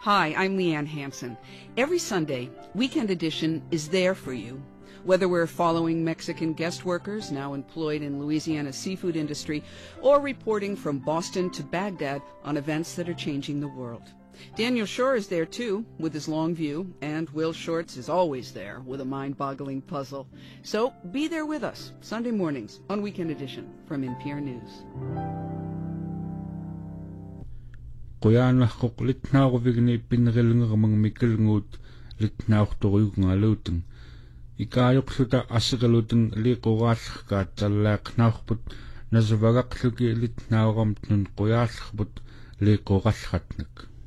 Hi, I'm Leanne Hansen. Every Sunday, Weekend Edition is there for you. Whether we're following Mexican guest workers now employed in Louisiana's seafood industry or reporting from Boston to Baghdad on events that are changing the world. Daniel Shore is there too, with his long view, and Will Shortz is always there with a mind-boggling puzzle. So be there with us, Sunday mornings on Weekend Edition from NPR News. Qoyaanarquq litnaaruvigne ippinerilngeramang mikkelnguut litnaortoruyugngaluuteng ikaajoqluta assiqaluteng liqoraallerkaat tallaaqnaarput nasavagaqluki litnaaramtnun qoyaallerput liqorallratnek